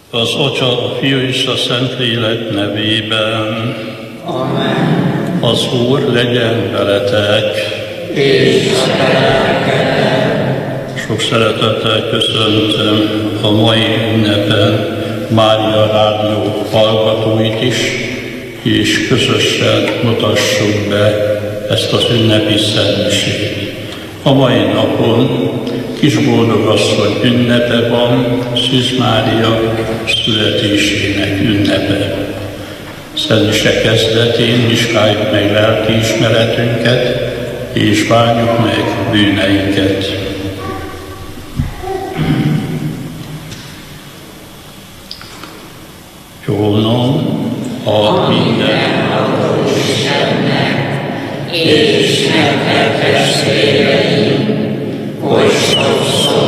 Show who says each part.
Speaker 1: Az Atya, a Fiú és a Szentlélek nevében.
Speaker 2: Amen.
Speaker 1: Az Úr legyen veletek.
Speaker 2: És a lelkeddel.
Speaker 1: Sok szeretettel köszöntöm a mai ünnepen Mária Rádió hallgatóit is, és közösen mutassuk be ezt az ünnepi szentmiséget. A mai napon Kisboldogasszony ünnepe van, Szűz Mária születésének ünnepe. Szentmise kezdetén vizsgáljuk meg lelkiismeretünket, és bánjuk meg bűneinket. Jónom a mindenható Istennek, és nektek testvéreim, hogy sokszor